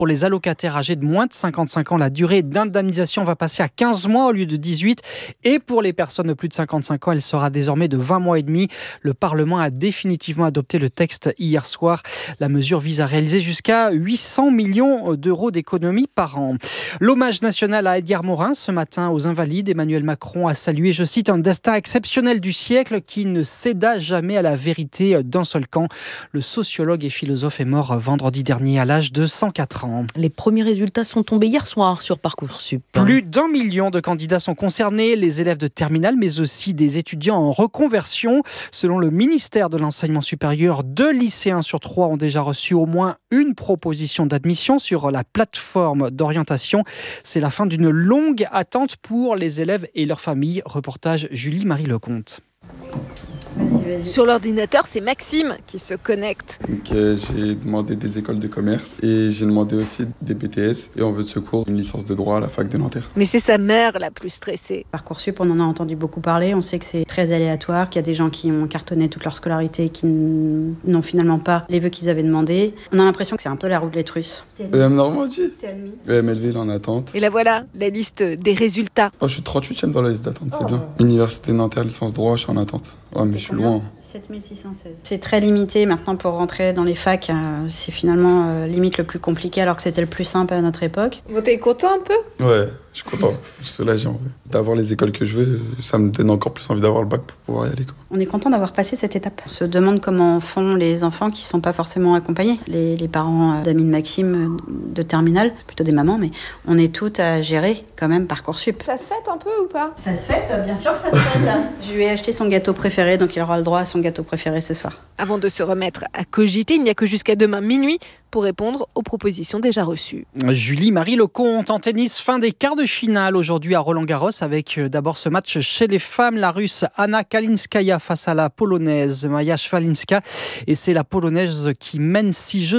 Pour les allocataires âgés de moins de 55 ans, la durée d'indemnisation va passer à 15 mois au lieu de 18. Et pour les personnes de plus de 55 ans, elle sera désormais de 20 mois et demi. Le Parlement a définitivement adopté le texte hier soir. La mesure vise à réaliser jusqu'à 800 millions d'euros d'économies par an. L'hommage national à Edgar Morin ce matin aux Invalides. Emmanuel Macron a salué, je cite, un destin exceptionnel du siècle qui ne céda jamais à la vérité d'un seul camp. Le sociologue et philosophe est mort vendredi dernier à l'âge de 104 ans. Les premiers résultats sont tombés hier soir sur Parcoursup. Plus d'1 million de candidats sont concernés, les élèves de terminale, mais aussi des étudiants en reconversion. Selon le ministère de l'Enseignement supérieur, 2 lycéens sur 3 ont déjà reçu au moins une proposition d'admission sur la plateforme d'orientation. C'est la fin d'une longue attente pour les élèves et leurs familles. Reportage Julie-Marie Lecomte. Vas-y. Sur l'ordinateur, c'est Maxime qui se connecte. Donc, j'ai demandé des écoles de commerce et j'ai demandé aussi des BTS et en vœu de secours une licence de droit à la fac de Nanterre. Mais c'est sa mère la plus stressée. Parcoursup, on en a entendu beaucoup parler. On sait que c'est très aléatoire, qu'il y a des gens qui ont cartonné toute leur scolarité et qui n'ont finalement pas les vœux qu'ils avaient demandés. On a l'impression que c'est un peu la roulette russe. Normandie. T'es admis. Melville en attente. Et là voilà, la liste des résultats. Je suis 38e dans la liste d'attente, c'est bien. Université Nanterre, licence droit, je suis en attente. Ouais, mais je suis loin. 7616. C'est très limité maintenant pour rentrer dans les facs. C'est finalement limite le plus compliqué alors que c'était le plus simple à notre époque. Bon, t'es content un peu ? Ouais, je suis content. Je suis soulagé en vrai. D'avoir les écoles que je veux, ça me donne encore plus envie d'avoir le bac pour pouvoir y aller. On est content d'avoir passé cette étape. On se demande comment font les enfants qui ne sont pas forcément accompagnés. Les parents d'amis de Maxime de terminale, plutôt des mamans, mais on est toutes à gérer quand même Parcoursup. Ça se fête un peu ou pas ? Ça se fête, bien sûr que ça se fête. Je lui ai acheté son gâteau préféré, donc il aura le droit à son gâteau préféré ce soir. Avant de se remettre à cogiter, il n'y a que jusqu'à demain minuit pour répondre aux propositions déjà reçues. Julie-Marie Lecomte en tennis, fin des quarts de finale aujourd'hui à Roland-Garros avec d'abord ce match chez les femmes, la Russe Anna Kalinskaya face à la Polonaise Maja Szwalinska et c'est la Polonaise qui mène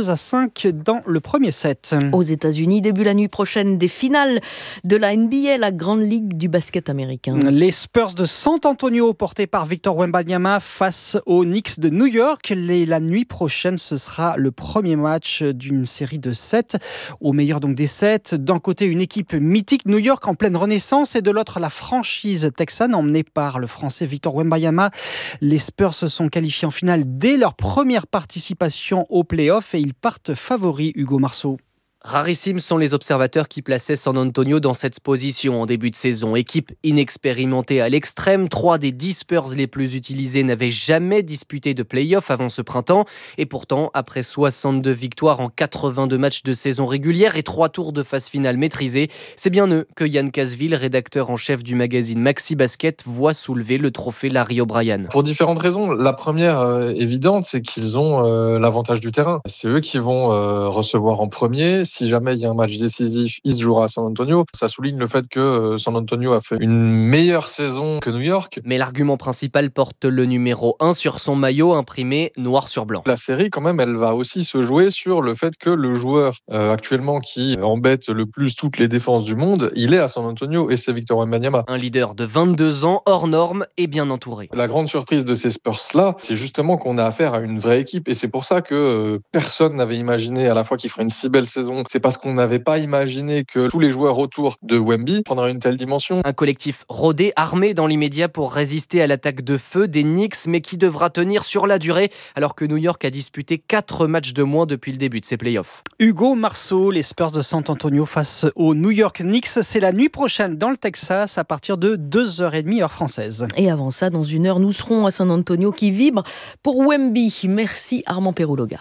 6-5 dans le premier set. Aux États-Unis, début la nuit prochaine des finales de la NBA, la grande ligue du basket américain. Les Spurs de San Antonio portés par Victor Wembanyama face aux Knicks de New York. La nuit prochaine, ce sera le premier match d'une série de 7. Au meilleur donc des 7, d'un côté une équipe mythique New York en pleine renaissance et de l'autre la franchise texane emmenée par le français Victor Wembanyama. Les Spurs se sont qualifiés en finale dès leur première participation aux playoffs et ils partent favoris, Hugo Marceau. Rarissimes sont les observateurs qui plaçaient San Antonio dans cette position en début de saison. Équipe inexpérimentée à l'extrême, 3 des 10 Spurs les plus utilisés n'avaient jamais disputé de play-off avant ce printemps. Et pourtant, après 62 victoires en 82 matchs de saison régulière et 3 tours de phase finale maîtrisés, c'est bien eux que Yann Casville, rédacteur en chef du magazine Maxi Basket, voit soulever le trophée Larry O'Brien. Pour différentes raisons. La première évidente, c'est qu'ils ont l'avantage du terrain. C'est eux qui vont recevoir en premier. Si jamais il y a un match décisif, il se jouera à San Antonio. Ça souligne le fait que San Antonio a fait une meilleure saison que New York. Mais l'argument principal porte le numéro 1 sur son maillot imprimé noir sur blanc. La série, quand même, elle va aussi se jouer sur le fait que le joueur actuellement qui embête le plus toutes les défenses du monde, il est à San Antonio et c'est Victor Wembanyama. Un leader de 22 ans, hors norme et bien entouré. La grande surprise de ces Spurs-là, c'est justement qu'on a affaire à une vraie équipe et c'est pour ça que personne n'avait imaginé à la fois qu'il ferait une si belle saison. C'est parce qu'on n'avait pas imaginé que tous les joueurs autour de Wemby prendraient une telle dimension. Un collectif rodé, armé dans l'immédiat pour résister à l'attaque de feu des Knicks, mais qui devra tenir sur la durée, alors que New York a disputé 4 matchs de moins depuis le début de ses playoffs. Hugo Marceau, les Spurs de San Antonio face aux New York Knicks, c'est la nuit prochaine dans le Texas à partir de 2h30 heure française. Et avant ça, dans 1 heure, nous serons à San Antonio qui vibre pour Wemby. Merci Armand Perrouloga.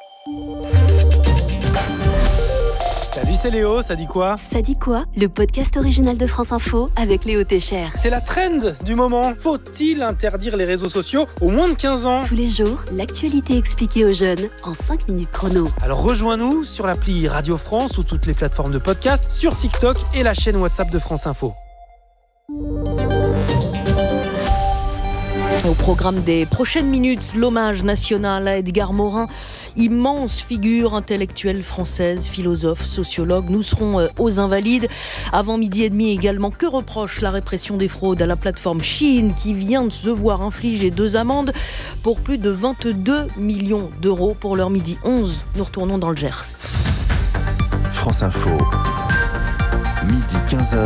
Salut, c'est Léo, ça dit quoi ? Ça dit quoi ? Le podcast original de France Info avec Léo Técher. C'est la trend du moment. Faut-il interdire les réseaux sociaux aux moins de 15 ans ? Tous les jours, l'actualité expliquée aux jeunes en 5 minutes chrono. Alors rejoins-nous sur l'appli Radio France ou toutes les plateformes de podcast, sur TikTok et la chaîne WhatsApp de France Info. Au programme des prochaines minutes, l'hommage national à Edgar Morin, immense figure intellectuelle française, philosophe, sociologue. Nous serons aux Invalides. Avant 12h30 également, que reproche la répression des fraudes à la plateforme Shein qui vient de se voir infliger 2 amendes pour plus de 22 millions d'euros pour l'heure 12h11. Nous retournons dans le Gers. France Info. Midi 15h.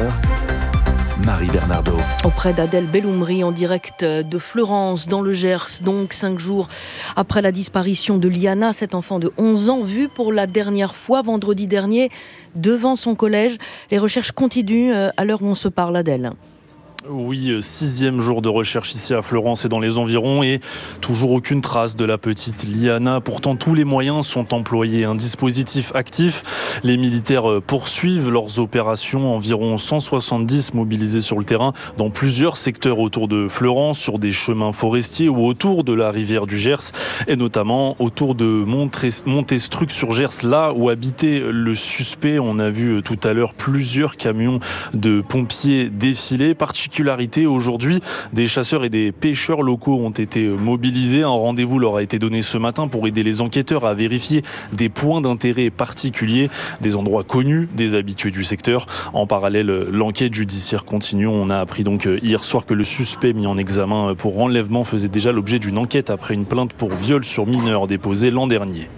Marie Bernardo. Auprès d'Adèle Belloumri en direct de Fleurance dans le Gers, donc 5 jours après la disparition de Liana, cet enfant de 11 ans vu pour la dernière fois vendredi dernier devant son collège. Les recherches continuent à l'heure où on se parle, Adèle. Oui, 6e jour de recherche ici à Fleurance et dans les environs et toujours aucune trace de la petite Liana. Pourtant, tous les moyens sont employés. Un dispositif actif. Les militaires poursuivent leurs opérations. Environ 170 mobilisés sur le terrain dans plusieurs secteurs autour de Fleurance, sur des chemins forestiers ou autour de la rivière du Gers et notamment autour de Montestruc-sur-Gers, là où habitait le suspect. On a vu tout à l'heure plusieurs camions de pompiers défiler. Particularité aujourd'hui, des chasseurs et des pêcheurs locaux ont été mobilisés. Un rendez-vous leur a été donné ce matin pour aider les enquêteurs à vérifier des points d'intérêt particuliers, des endroits connus des habitués du secteur. En parallèle, l'enquête judiciaire continue. On a appris donc hier soir que le suspect mis en examen pour enlèvement faisait déjà l'objet d'une enquête après une plainte pour viol sur mineur déposée l'an dernier.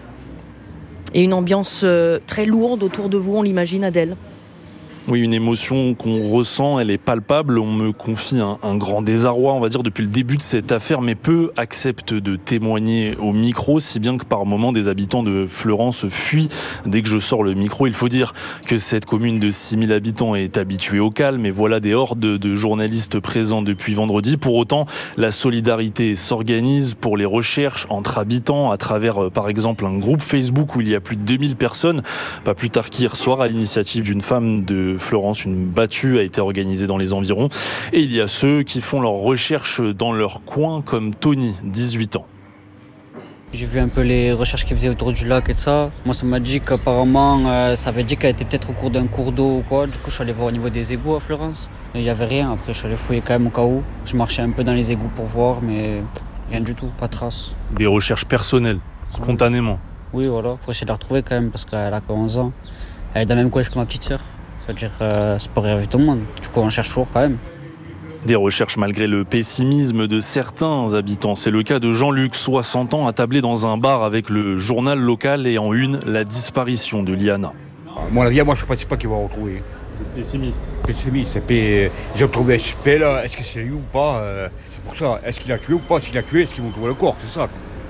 Et une ambiance très lourde autour de vous, on l'imagine, Adèle. Oui, une émotion qu'on ressent, elle est palpable. On me confie un grand désarroi, on va dire, depuis le début de cette affaire, mais peu acceptent de témoigner au micro, si bien que par moments, des habitants de Fleurance fuient dès que je sors le micro. Il faut dire que cette commune de 6000 habitants est habituée au calme, et voilà des hordes de journalistes présents depuis vendredi. Pour autant, la solidarité s'organise pour les recherches entre habitants à travers, par exemple, un groupe Facebook où il y a plus de 2000 personnes. Pas plus tard qu'hier soir, à l'initiative d'une femme de Fleurance, une battue a été organisée dans les environs. Et il y a ceux qui font leurs recherches dans leur coin, comme Tony, 18 ans. J'ai vu un peu les recherches qu'ils faisaient autour du lac et de ça. Moi, ça m'a dit qu'apparemment, ça avait dit qu'elle était peut-être au cours d'un cours d'eau ou quoi. Du coup, je suis allé voir au niveau des égouts à Fleurance. Il n'y avait rien. Après, je suis allé fouiller quand même au cas où. Je marchais un peu dans les égouts pour voir, mais rien du tout, pas de traces. Des recherches personnelles, spontanément. Oui, voilà. Faut essayer de la retrouver quand même parce qu'elle a que 11 ans. Elle est dans le même collège que ma petite sœur. C'est-à-dire, c'est pas arrivé tout le monde. Du coup, on cherche toujours quand même. Des recherches malgré le pessimisme de certains habitants. C'est le cas de Jean-Luc, 60 ans, attablé dans un bar avec le journal local et en une, la disparition de Liana. À mon avis, moi je ne pense pas qu'ils vont retrouver. Vous êtes pessimiste? Pessimiste. Et puis, ils ont trouvé un suspect là. Est-ce que c'est lui ou pas? C'est pour ça. Est-ce qu'il a tué ou pas? S'il a tué, est-ce qu'ils vont trouver le corps? C'est ça.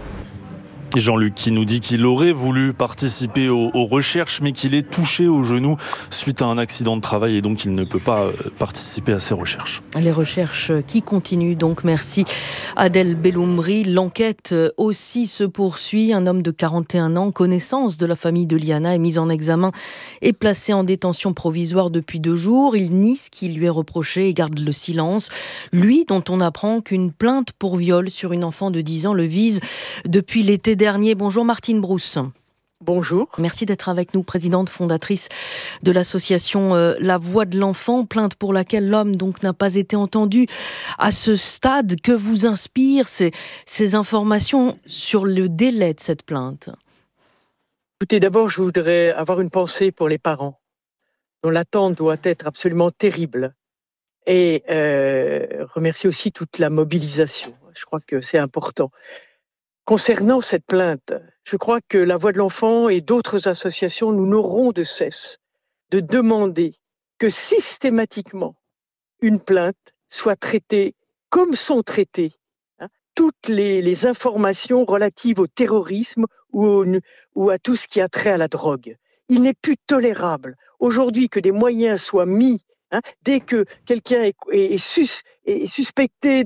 Et Jean-Luc qui nous dit qu'il aurait voulu participer aux recherches mais qu'il est touché au genou suite à un accident de travail et donc il ne peut pas participer à ces recherches. Les recherches qui continuent donc, merci Adèle Belloumri. L'enquête aussi se poursuit. Un homme de 41 ans, connaissance de la famille de Liana, est mis en examen et placé en détention provisoire depuis 2 jours. Il nie ce qui lui est reproché et garde le silence. Lui, dont on apprend qu'une plainte pour viol sur une enfant de 10 ans le vise depuis l'été dernier. Bonjour Martine Brousse. Bonjour. Merci d'être avec nous, présidente fondatrice de l'association La Voix de l'Enfant, plainte pour laquelle l'homme donc n'a pas été entendu à ce stade. Que vous inspirent ces informations sur le délai de cette plainte? Écoutez, d'abord, je voudrais avoir une pensée pour les parents, dont l'attente doit être absolument terrible. Et remercier aussi toute la mobilisation. Je crois que c'est important. Concernant cette plainte, je crois que La Voix de l'Enfant et d'autres associations, nous n'aurons de cesse de demander que systématiquement une plainte soit traitée comme sont traitées toutes les informations relatives au terrorisme ou à tout ce qui a trait à la drogue. Il n'est plus tolérable aujourd'hui que des moyens soient mis dès que quelqu'un est suspecté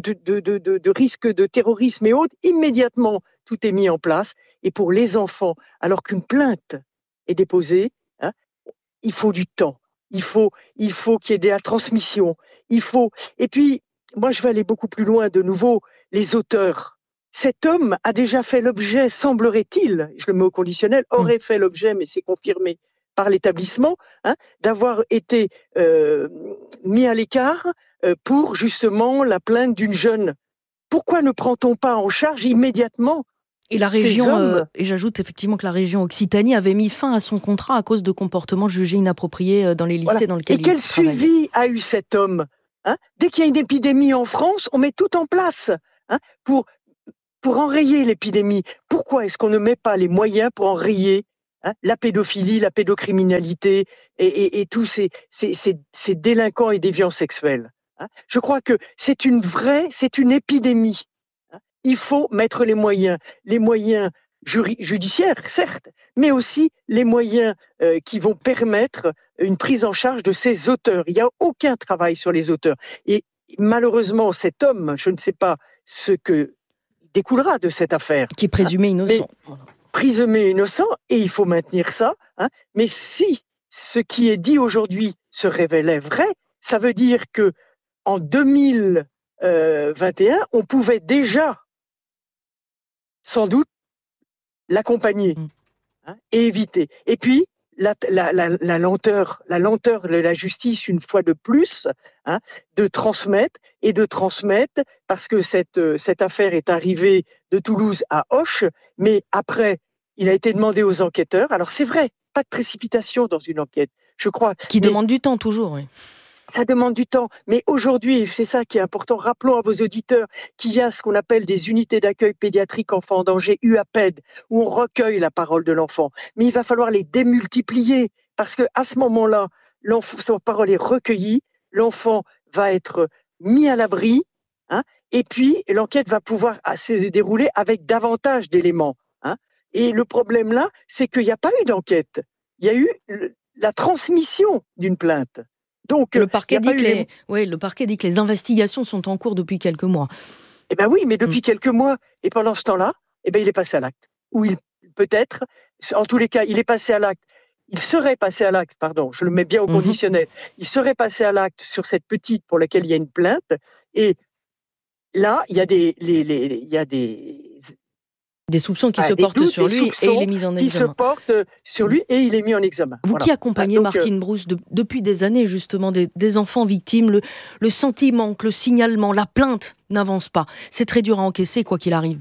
de risque de terrorisme et autres, immédiatement tout est mis en place. Et pour les enfants, alors qu'une plainte est déposée, il faut du temps, il faut qu'il y ait de la transmission, et puis moi je vais aller beaucoup plus loin de nouveau, les auteurs. Cet homme a déjà fait l'objet, semblerait-il, je le mets au conditionnel, aurait fait l'objet, mais c'est confirmé par l'établissement, d'avoir été mis à l'écart pour justement la plainte d'une jeune. Pourquoi ne prend-on pas en charge immédiatement et la région, et j'ajoute effectivement que la région Occitanie avait mis fin à son contrat à cause de comportements jugés inappropriés dans les lycées dans lesquels il travaillait. Et quel suivi a eu cet homme? Dès qu'il y a une épidémie en France, on met tout en place pour enrayer l'épidémie. Pourquoi est-ce qu'on ne met pas les moyens pour enrayer la pédophilie, la pédocriminalité et tous ces délinquants et déviants sexuels. Je crois que c'est une épidémie. Il faut mettre les moyens judiciaires, certes, mais aussi les moyens qui vont permettre une prise en charge de ces auteurs. Il n'y a aucun travail sur les auteurs. Et malheureusement, cet homme, je ne sais pas ce que découlera de cette affaire. Qui est présumé innocent. Présumé innocent, et il faut maintenir ça. Mais si ce qui est dit aujourd'hui se révélait vrai, ça veut dire que en 2021, on pouvait déjà, sans doute, l'accompagner et éviter. Et puis, la lenteur de la justice, une fois de plus, de transmettre, parce que cette affaire est arrivée de Toulouse à Auch, mais après, il a été demandé aux enquêteurs. Alors c'est vrai, pas de précipitation dans une enquête, je crois. Qui demande du temps, toujours, oui. Ça demande du temps, mais aujourd'hui, c'est ça qui est important, rappelons à vos auditeurs qu'il y a ce qu'on appelle des unités d'accueil pédiatrique enfants en danger, UAPED, où on recueille la parole de l'enfant. Mais il va falloir les démultiplier, parce qu'à ce moment-là, sa parole est recueillie, l'enfant va être mis à l'abri, et puis l'enquête va pouvoir se dérouler avec davantage d'éléments. Et le problème là, c'est qu'il n'y a pas eu d'enquête, il y a eu la transmission d'une plainte. Donc, le parquet dit que les investigations sont en cours depuis quelques mois. Eh bien oui, mais depuis quelques mois, et pendant ce temps-là, il est passé à l'acte. Ou peut-être, en tous les cas, il est passé à l'acte. Il serait passé à l'acte, pardon, je le mets bien au conditionnel. Il serait passé à l'acte sur cette petite pour laquelle il y a une plainte. Et là, il y a des soupçons qui se portent sur lui et il est mis en examen. Qui se portent sur lui et il est mis en examen. Vous qui accompagnez Martine Brousse depuis des années, justement, des enfants victimes, le sentiment que le signalement, la plainte n'avance pas. C'est très dur à encaisser, quoi qu'il arrive.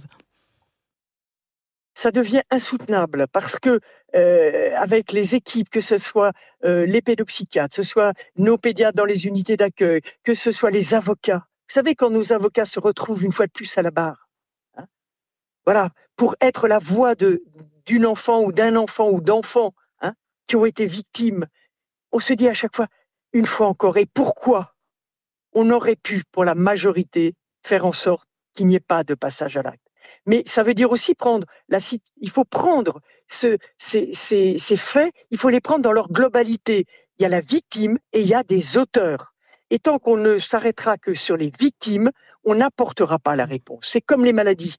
Ça devient insoutenable parce que avec les équipes, que ce soit les pédopsychiatres, que ce soit nos pédiatres dans les unités d'accueil, que ce soit les avocats. Vous savez, quand nos avocats se retrouvent une fois de plus à la barre, voilà, pour être la voix d'une enfant ou d'un enfant ou d'enfants qui ont été victimes, on se dit à chaque fois, une fois encore, et pourquoi on aurait pu, pour la majorité, faire en sorte qu'il n'y ait pas de passage à l'acte. Mais ça veut dire aussi il faut prendre ces faits, il faut les prendre dans leur globalité. Il y a la victime et il y a des auteurs. Et tant qu'on ne s'arrêtera que sur les victimes, on n'apportera pas la réponse. C'est comme les maladies.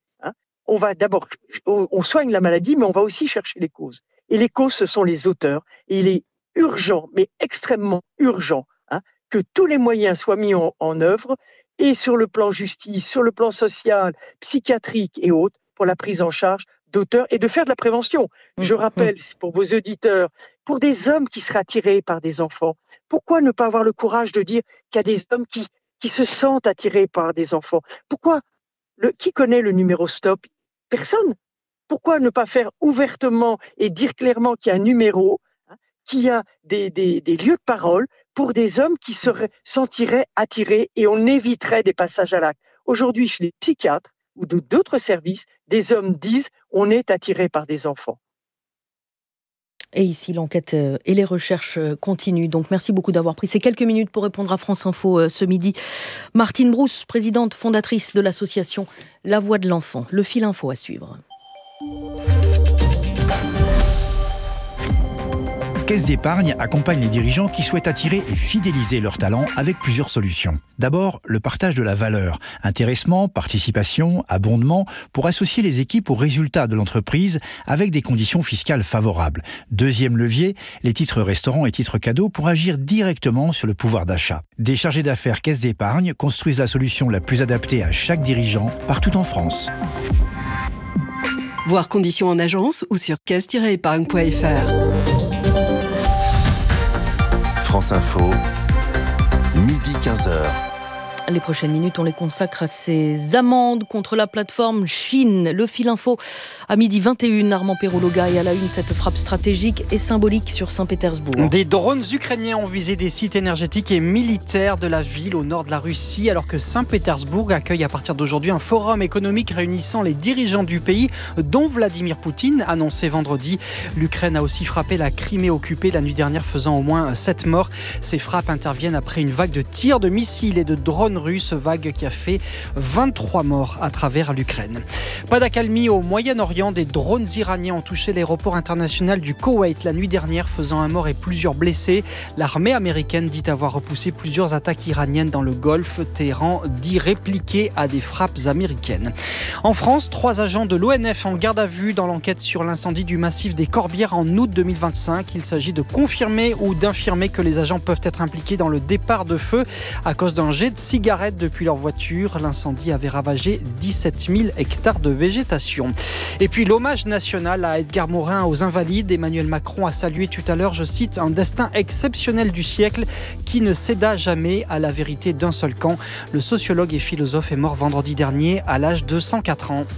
On soigne la maladie, mais on va aussi chercher les causes. Et les causes, ce sont les auteurs. Et il est urgent, mais extrêmement urgent, que tous les moyens soient mis en œuvre, et sur le plan justice, sur le plan social, psychiatrique et autres, pour la prise en charge d'auteurs et de faire de la prévention. Je rappelle, pour vos auditeurs, pour des hommes qui seraient attirés par des enfants, pourquoi ne pas avoir le courage de dire qu'il y a des hommes qui se sentent attirés par des enfants? Pourquoi qui connaît le numéro stop? Personne. Pourquoi ne pas faire ouvertement et dire clairement qu'il y a un numéro, qu'il y a des lieux de parole pour des hommes qui se sentiraient attirés et on éviterait des passages à l'acte. Aujourd'hui, chez les psychiatres ou d'autres services, des hommes disent on est attiré par des enfants. Et ici, l'enquête et les recherches continuent. Donc, merci beaucoup d'avoir pris ces quelques minutes pour répondre à France Info ce midi. Martine Brousse, présidente fondatrice de l'association La Voix de l'Enfant. Le fil info à suivre. Caisse d'épargne accompagne les dirigeants qui souhaitent attirer et fidéliser leurs talents avec plusieurs solutions. D'abord, le partage de la valeur, intéressement, participation, abondement, pour associer les équipes aux résultats de l'entreprise avec des conditions fiscales favorables. Deuxième levier, les titres restaurants et titres cadeaux pour agir directement sur le pouvoir d'achat. Des chargés d'affaires Caisse d'épargne construisent la solution la plus adaptée à chaque dirigeant partout en France. Voir conditions en agence ou sur caisse-épargne.fr. France Info, midi 15h. Les prochaines minutes, on les consacre à ces amendes contre la plateforme Chine. Le fil info à 12h21. Armand Perrologa et à la une, cette frappe stratégique et symbolique sur Saint-Pétersbourg. Des drones ukrainiens ont visé des sites énergétiques et militaires de la ville au nord de la Russie, alors que Saint-Pétersbourg accueille à partir d'aujourd'hui un forum économique réunissant les dirigeants du pays, dont Vladimir Poutine, annoncé vendredi. L'Ukraine a aussi frappé la Crimée occupée la nuit dernière, faisant au moins 7 morts. Ces frappes interviennent après une vague de tirs de missiles et de drones russes, vague qui a fait 23 morts à travers l'Ukraine. Pas d'accalmie au Moyen-Orient, des drones iraniens ont touché l'aéroport international du Koweït la nuit dernière, faisant un mort et plusieurs blessés. L'armée américaine dit avoir repoussé plusieurs attaques iraniennes dans le Golfe. Téhéran dit répliquer à des frappes américaines. En France, 3 agents de l'ONF en garde à vue dans l'enquête sur l'incendie du massif des Corbières en août 2025. Il s'agit de confirmer ou d'infirmer que les agents peuvent être impliqués dans le départ de feu à cause d'un jet de cigarettes depuis leur voiture. L'incendie avait ravagé 17 000 hectares de végétation. Et puis l'hommage national à Edgar Morin aux Invalides. Emmanuel Macron a salué tout à l'heure, je cite, un destin exceptionnel du siècle qui ne céda jamais à la vérité d'un seul camp. Le sociologue et philosophe est mort vendredi dernier à l'âge de 104 ans.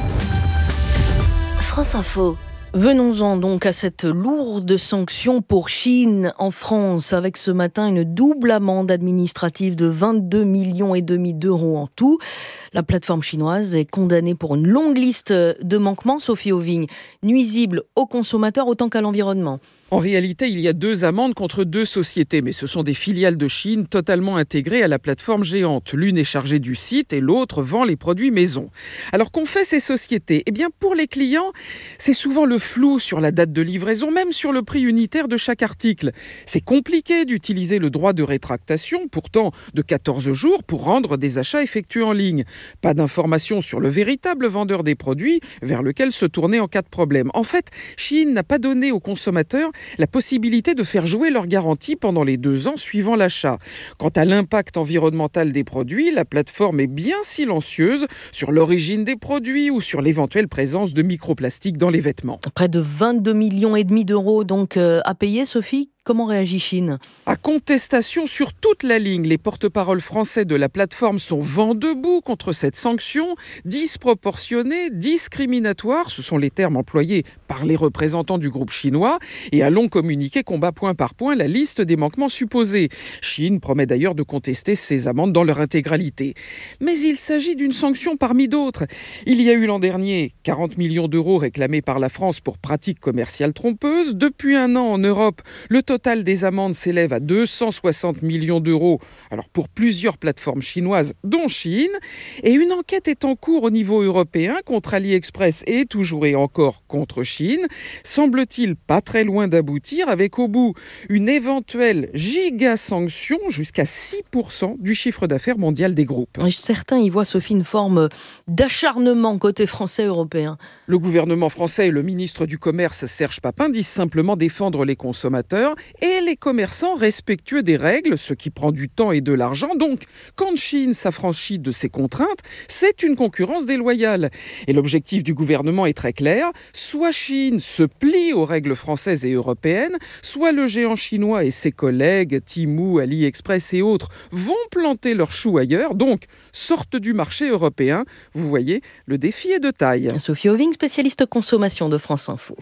France Info. Venons-en donc à cette lourde sanction pour Shein en France, avec ce matin une double amende administrative de 22,5 millions d'euros en tout. La plateforme chinoise est condamnée pour une longue liste de manquements, Sophie Auvigne, nuisibles aux consommateurs autant qu'à l'environnement. En réalité, il y a 2 amendes contre 2 sociétés, mais ce sont des filiales de Shein totalement intégrées à la plateforme géante. L'une est chargée du site et l'autre vend les produits maison. Alors qu'ont fait ces sociétés ? Eh bien, pour les clients, c'est souvent le flou sur la date de livraison, même sur le prix unitaire de chaque article. C'est compliqué d'utiliser le droit de rétractation, pourtant de 14 jours, pour rendre des achats effectués en ligne. Pas d'informations sur le véritable vendeur des produits vers lequel se tourner en cas de problème. En fait, Shein n'a pas donné aux consommateurs la possibilité de faire jouer leur garantie pendant les 2 ans suivant l'achat. Quant à l'impact environnemental des produits, la plateforme est bien silencieuse sur l'origine des produits ou sur l'éventuelle présence de microplastiques dans les vêtements. Près de 22,5 millions d'euros donc à payer, Sophie. Comment réagit Shein ? À contestation sur toute la ligne, les porte-paroles français de la plateforme sont vent debout contre cette sanction, disproportionnée, discriminatoire, ce sont les termes employés par les représentants du groupe chinois, et allons communiquer combat point par point la liste des manquements supposés. Shein promet d'ailleurs de contester ces amendes dans leur intégralité. Mais il s'agit d'une sanction parmi d'autres. Il y a eu l'an dernier 40 millions d'euros réclamés par la France pour pratiques commerciales trompeuses. Depuis 1 an en Europe, le total des amendes s'élève à 260 millions d'euros, alors pour plusieurs plateformes chinoises, dont Shein. Et une enquête est en cours au niveau européen contre AliExpress et toujours et encore contre Shein. Semble-t-il pas très loin d'aboutir, avec au bout une éventuelle giga-sanction jusqu'à 6% du chiffre d'affaires mondial des groupes. Certains y voient, Sophie, une forme d'acharnement côté français européen. Le gouvernement français et le ministre du Commerce, Serge Papin, disent simplement défendre les consommateurs et les commerçants respectueux des règles, ce qui prend du temps et de l'argent. Donc, quand Shein s'affranchit de ces contraintes, c'est une concurrence déloyale. Et l'objectif du gouvernement est très clair. Soit Shein se plie aux règles françaises et européennes, soit le géant chinois et ses collègues, Temu, AliExpress et autres, vont planter leurs choux ailleurs, donc sortent du marché européen. Vous voyez, le défi est de taille. Sophie Auvigne, spécialiste consommation de France Info.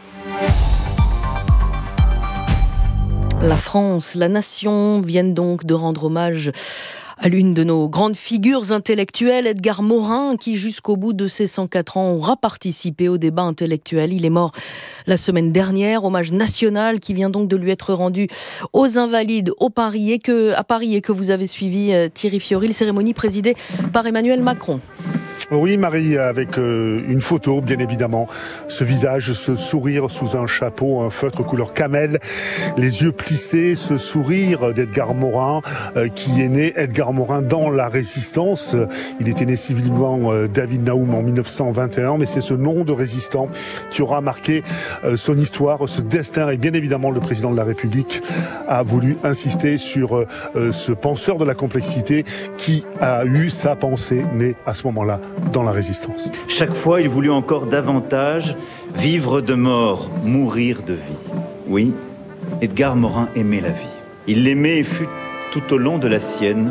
La France, la nation viennent donc de rendre hommage à l'une de nos grandes figures intellectuelles, Edgar Morin, qui jusqu'au bout de ses 104 ans aura participé au débat intellectuel. Il est mort la semaine dernière, hommage national qui vient donc de lui être rendu aux Invalides à Paris et que vous avez suivi, Thierry Fioril, cérémonie présidée par Emmanuel Macron. Oui, Marie, avec une photo, bien évidemment. Ce visage, ce sourire sous un chapeau, un feutre couleur camel, les yeux plissés, ce sourire d'Edgar Morin, qui est né, Edgar Morin, dans la Résistance. Il était né civilement David Naoum en 1921, mais c'est ce nom de résistant qui aura marqué son histoire, ce destin. Et bien évidemment, le président de la République a voulu insister sur ce penseur de la complexité qui a eu sa pensée née à ce moment-là dans la Résistance. Chaque fois, il voulut encore davantage vivre de mort, mourir de vie. Oui, Edgar Morin aimait la vie. Il l'aimait et fut tout au long de la sienne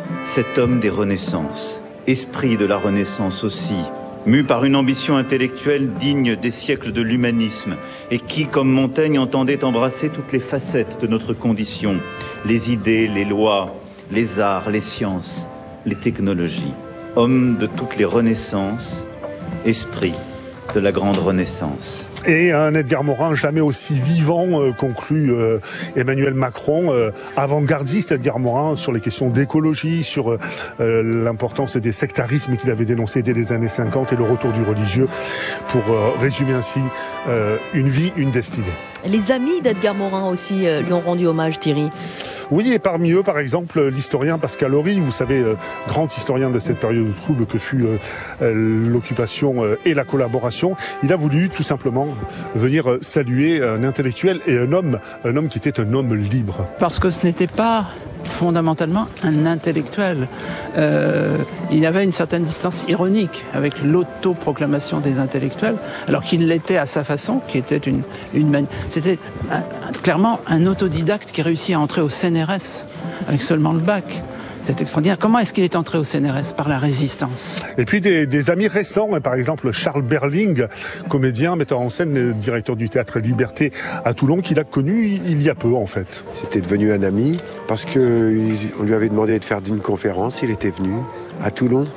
cet homme des Renaissances, esprit de la Renaissance aussi, mu par une ambition intellectuelle digne des siècles de l'humanisme et qui, comme Montaigne, entendait embrasser toutes les facettes de notre condition, les idées, les lois, les arts, les sciences, les technologies. Homme de toutes les renaissances, esprit de la grande Renaissance. Et un Edgar Morin jamais aussi vivant, conclut Emmanuel Macron, avant-gardiste Edgar Morin sur les questions d'écologie, sur l'importance des sectarismes qu'il avait dénoncés dès les années 50 et le retour du religieux, pour résumer ainsi une vie, une destinée. Les amis d'Edgar Morin aussi lui ont rendu hommage, Thierry. Oui, et parmi eux, par exemple, l'historien Pascal Horry, vous savez, grand historien de cette période trouble que fut l'occupation et la collaboration, il a voulu tout simplement venir saluer un intellectuel et un homme qui était un homme libre. Parce que ce n'était pas fondamentalement un intellectuel. Il avait une certaine distance ironique avec l'autoproclamation des intellectuels, alors qu'il l'était à sa façon, qui était c'était clairement un autodidacte qui réussit à entrer au CNRS avec seulement le bac. C'est extraordinaire. Comment est-ce qu'il est entré au CNRS? Par la résistance. Et puis des amis récents, par exemple Charles Berling, comédien, metteur en scène, directeur du théâtre Liberté à Toulon, qu'il a connu il y a peu en fait. C'était devenu un ami parce qu'on lui avait demandé de faire une conférence, il était venu à Toulon.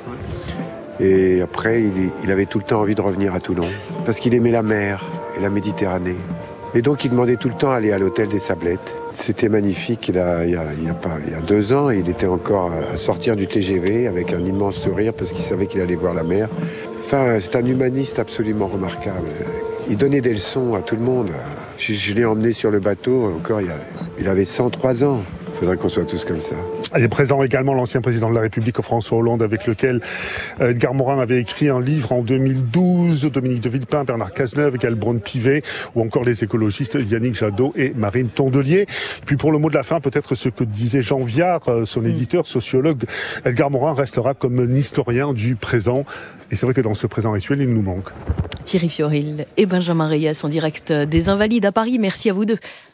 Et après, il avait tout le temps envie de revenir à Toulon parce qu'il aimait la mer et la Méditerranée. Et donc il demandait tout le temps d'aller à l'hôtel des Sablettes. C'était magnifique, il y a 2 ans, il était encore à sortir du TGV avec un immense sourire parce qu'il savait qu'il allait voir la mer. Enfin, c'est un humaniste absolument remarquable. Il donnait des leçons à tout le monde. Je l'ai emmené sur le bateau, encore il avait 103 ans. Il faudrait qu'on soit tous comme ça. Il est présent également l'ancien président de la République, François Hollande, avec lequel Edgar Morin avait écrit un livre en 2012, Dominique de Villepin, Bernard Cazeneuve, Gaël Braun-Pivet, ou encore les écologistes Yannick Jadot et Marine Tondelier. Puis pour le mot de la fin, peut-être ce que disait Jean Viard, son éditeur, sociologue, Edgar Morin restera comme un historien du présent. Et c'est vrai que dans ce présent actuel, il nous manque. Thierry Fioril et Benjamin Reyes en direct des Invalides à Paris. Merci à vous deux.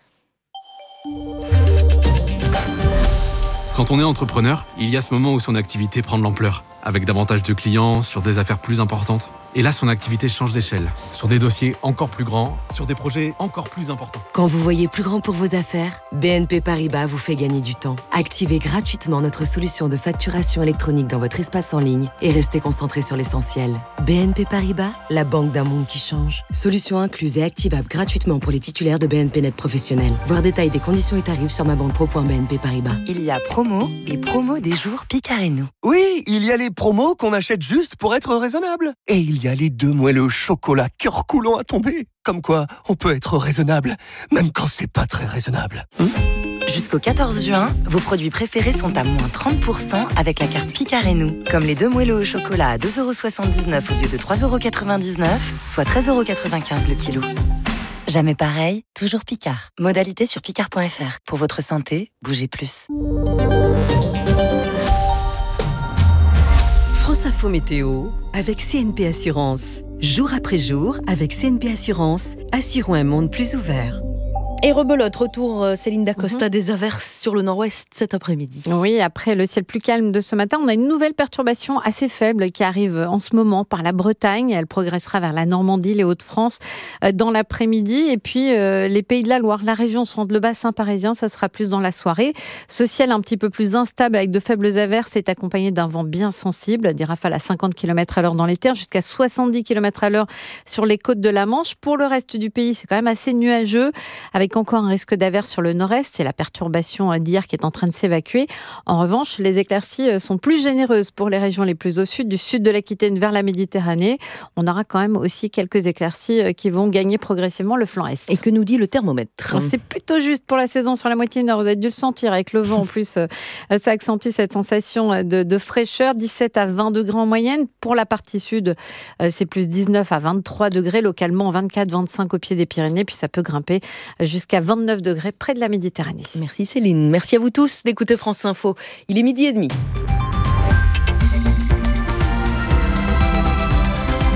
Quand on est entrepreneur, il y a ce moment où son activité prend de l'ampleur, avec davantage de clients, sur des affaires plus importantes. Et là, son activité change d'échelle, sur des dossiers encore plus grands, sur des projets encore plus importants. Quand vous voyez plus grand pour vos affaires, BNP Paribas vous fait gagner du temps. Activez gratuitement notre solution de facturation électronique dans votre espace en ligne et restez concentré sur l'essentiel. BNP Paribas, la banque d'un monde qui change. Solution incluse et activable gratuitement pour les titulaires de BNP Net Professionnel. Voir détail des conditions et tarifs sur mabanquepro.bnp Paribas. Il y a promo et promo des jours Picard et nous. Oui, il y a les promos qu'on achète juste pour être raisonnable. Et il y a les 2 moelleux au chocolat cœur coulant à tomber. Comme quoi, on peut être raisonnable, même quand c'est pas très raisonnable. Jusqu'au 14 juin, vos produits préférés sont à moins 30% avec la carte Picard et nous. Comme les 2 moelleux au chocolat à 2,79€ au lieu de 3,99€, soit 13,95€ le kilo. Jamais pareil, toujours Picard. Modalité sur picard.fr. Pour votre santé, bougez plus. France Info Météo avec CNP Assurance. Jour après jour, avec CNP Assurance, assurons un monde plus ouvert. Et rebelote, retour Céline Dacosta des averses sur le nord-ouest cet après-midi. Oui, après le ciel plus calme de ce matin, on a une nouvelle perturbation assez faible qui arrive en ce moment par la Bretagne. Elle progressera vers la Normandie, les Hauts-de-France dans l'après-midi. Et puis les Pays de la Loire, la région centre, le bassin parisien, ça sera plus dans la soirée. Ce ciel un petit peu plus instable avec de faibles averses est accompagné d'un vent bien sensible, des rafales à 50 km/h dans les terres, jusqu'à 70 km/h sur les côtes de la Manche. Pour le reste du pays, c'est quand même assez nuageux, avec encore un risque d'averse sur le nord-est. C'est la perturbation d'hier qui est en train de s'évacuer. En revanche, les éclaircies sont plus généreuses pour les régions les plus au sud, du sud de l'Aquitaine vers la Méditerranée. On aura quand même aussi quelques éclaircies qui vont gagner progressivement le flanc est. Et que nous dit le thermomètre? C'est plutôt juste pour la saison sur la moitié nord. Vous avez dû le sentir avec le vent. En plus, ça accentue cette sensation de fraîcheur. 17 à 20 degrés en moyenne. Pour la partie sud, c'est plus 19 à 23 degrés. Localement, 24-25 au pied des Pyrénées. Puis ça peut grimper jusqu'à 29 degrés près de la Méditerranée. Merci Céline. Merci à vous tous d'écouter France Info. Il est 12h30.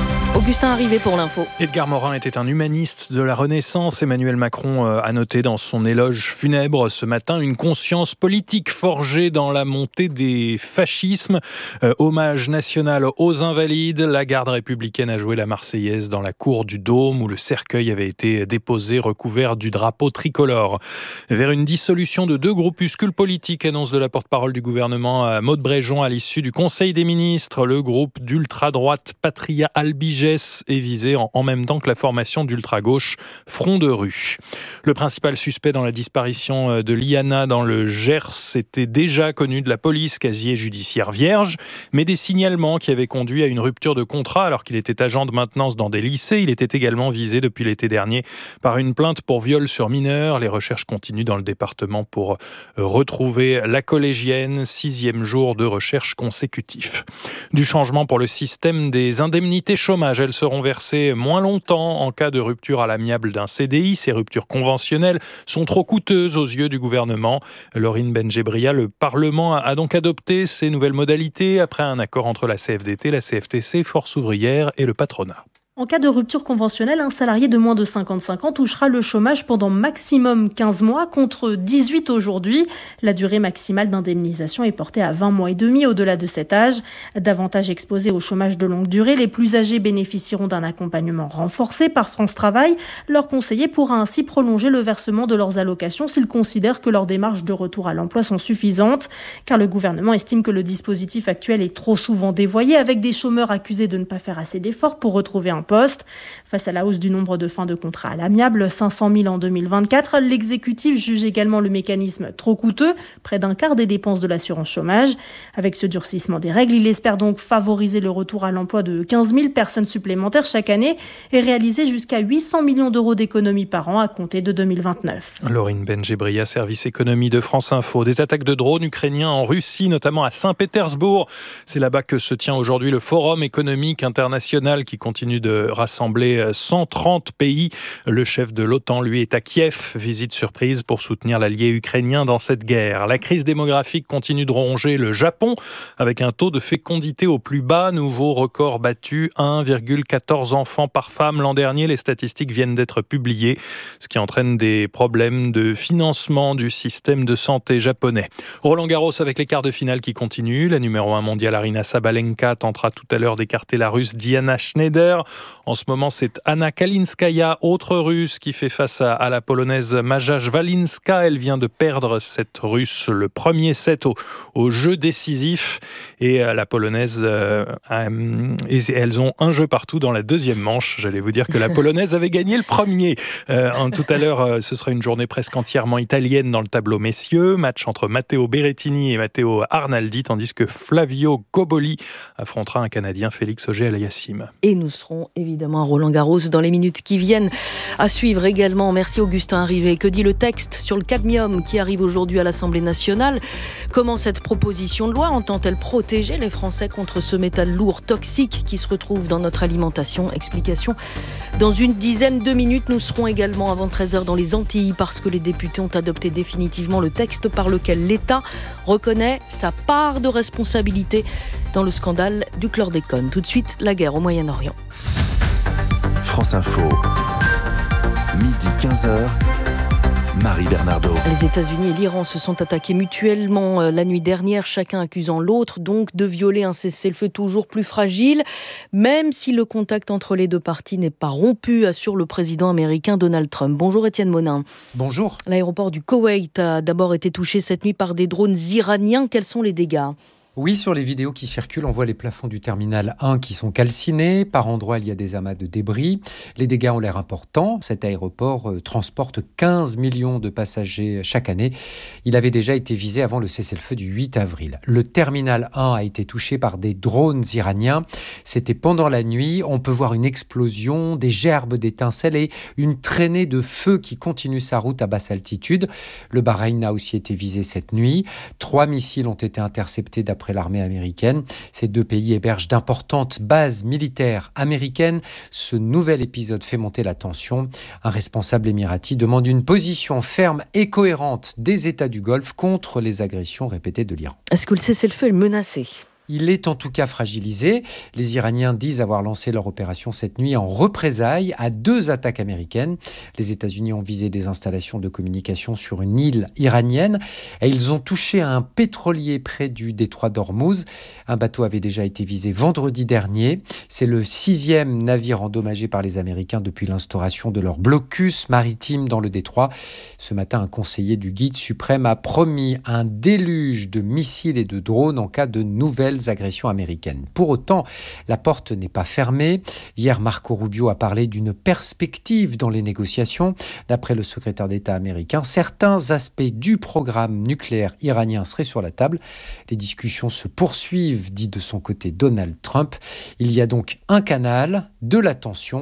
Augustin Arrivé pour l'info. Edgar Morin était un humaniste de la Renaissance. Emmanuel Macron a noté dans son éloge funèbre ce matin une conscience politique forgée dans la montée des fascismes. Hommage national aux Invalides. La garde républicaine a joué la Marseillaise dans la cour du Dôme où le cercueil avait été déposé recouvert du drapeau tricolore. Vers une dissolution de 2 groupuscules politiques, annonce de la porte-parole du gouvernement Maud Bréjon à l'issue du Conseil des ministres. Le groupe d'ultra-droite Patria Albigès est visé en même temps que la formation d'ultra-gauche Front de Rue. Le principal suspect dans la disparition de Liana dans le Gers était déjà connu de la police, casier judiciaire vierge, mais des signalements qui avaient conduit à une rupture de contrat alors qu'il était agent de maintenance dans des lycées. Il était également visé depuis l'été dernier par une plainte pour viol sur mineur. Les recherches continuent dans le département pour retrouver la collégienne, 6e jour de recherche consécutif. Du changement pour le système des indemnités chômage. Elles seront versées moins longtemps en cas de rupture à l'amiable d'un CDI. Ces ruptures conventionnelles sont trop coûteuses aux yeux du gouvernement. Laurine Benjebria, le Parlement a donc adopté ces nouvelles modalités après un accord entre la CFDT, la CFTC, Force ouvrière et le patronat. En cas de rupture conventionnelle, un salarié de moins de 55 ans touchera le chômage pendant maximum 15 mois contre 18 aujourd'hui. La durée maximale d'indemnisation est portée à 20 mois et demi au-delà de cet âge. Davantage exposés au chômage de longue durée, les plus âgés bénéficieront d'un accompagnement renforcé par France Travail. Leur conseiller pourra ainsi prolonger le versement de leurs allocations s'ils considèrent que leurs démarches de retour à l'emploi sont suffisantes. Car le gouvernement estime que le dispositif actuel est trop souvent dévoyé avec des chômeurs accusés de ne pas faire assez d'efforts pour retrouver un poste. Face à la hausse du nombre de fins de contrat à l'amiable, 500 000 en 2024, l'exécutif juge également le mécanisme trop coûteux, près d'un quart des dépenses de l'assurance chômage. Avec ce durcissement des règles, il espère donc favoriser le retour à l'emploi de 15 000 personnes supplémentaires chaque année et réaliser jusqu'à 800 millions d'euros d'économies par an à compter de 2029. Laurine Benjebria, service économie de France Info. Des attaques de drones ukrainiens en Russie, notamment à Saint-Pétersbourg. C'est là-bas que se tient aujourd'hui le Forum économique international qui continue de rassembler 130 pays. Le chef de l'OTAN, lui, est à Kiev. Visite surprise pour soutenir l'allié ukrainien dans cette guerre. La crise démographique continue de ronger le Japon avec un taux de fécondité au plus bas. Nouveau record battu, 1,14 enfants par femme l'an dernier. Les statistiques viennent d'être publiées, ce qui entraîne des problèmes de financement du système de santé japonais. Roland Garros avec les quarts de finale qui continuent. La numéro 1 mondiale Aryna Sabalenka tentera tout à l'heure d'écarter la Russe Diana Schneider. En ce moment, c'est Anna Kalinskaya, autre Russe, qui fait face à la Polonaise Maja Jwalinska. Elle vient de perdre cette Russe le premier set au jeu décisif. Et la Polonaise, elles ont un jeu partout dans la deuxième manche. J'allais vous dire que la Polonaise avait gagné le premier. Tout à l'heure, ce sera une journée presque entièrement italienne dans le tableau messieurs. Match entre Matteo Berrettini et Matteo Arnaldi, tandis que Flavio Goboli affrontera un Canadien, Félix Auger-Aliassime. Et nous serons évidemment à Roland-Garros dans les minutes qui viennent. À suivre également, merci Augustin Arrivé. Que dit le texte sur le cadmium qui arrive aujourd'hui à l'Assemblée nationale? Comment cette proposition de loi entend-elle protéger les Français contre ce métal lourd toxique qui se retrouve dans notre alimentation? Explication dans une dizaine de minutes. Nous serons également avant 13h dans les Antilles parce que les députés ont adopté définitivement le texte par lequel l'État reconnaît sa part de responsabilité dans le scandale du chlordécone. Tout de suite, la guerre au Moyen-Orient. France Info, midi 15h, Marie Bernardo. Les États-Unis et l'Iran se sont attaqués mutuellement la nuit dernière, chacun accusant l'autre donc de violer un cessez-le-feu toujours plus fragile, même si le contact entre les deux parties n'est pas rompu, assure le président américain Donald Trump. Bonjour Étienne Monin. Bonjour. L'aéroport du Koweït a d'abord été touché cette nuit par des drones iraniens. Quels sont les dégâts ? Oui, sur les vidéos qui circulent, on voit les plafonds du terminal 1 qui sont calcinés. Par endroits, il y a des amas de débris. Les dégâts ont l'air importants. Cet aéroport transporte 15 millions de passagers chaque année. Il avait déjà été visé avant le cessez-le-feu du 8 avril. Le terminal 1 a été touché par des drones iraniens. C'était pendant la nuit. On peut voir une explosion, des gerbes d'étincelles et une traînée de feu qui continue sa route à basse altitude. Le Bahreïn a aussi été visé cette nuit. 3 missiles ont été interceptés d'après l'armée américaine. Ces deux pays hébergent d'importantes bases militaires américaines. Ce nouvel épisode fait monter la tension. Un responsable émirati demande une position ferme et cohérente des États du Golfe contre les agressions répétées de l'Iran. Est-ce que le cessez-le-feu est menacé ? Il est en tout cas fragilisé. Les Iraniens disent avoir lancé leur opération cette nuit en représailles à 2 attaques américaines. Les États-Unis ont visé des installations de communication sur une île iranienne et ils ont touché à un pétrolier près du détroit d'Ormuz. Un bateau avait déjà été visé vendredi dernier. C'est le 6e navire endommagé par les Américains depuis l'instauration de leur blocus maritime dans le détroit. Ce matin, un conseiller du guide suprême a promis un déluge de missiles et de drones en cas de nouvelles agressions américaines. Pour autant, la porte n'est pas fermée. Hier, Marco Rubio a parlé d'une perspective dans les négociations. D'après le secrétaire d'État américain, certains aspects du programme nucléaire iranien seraient sur la table. Les discussions se poursuivent, dit de son côté Donald Trump. Il y a donc un canal, de la tension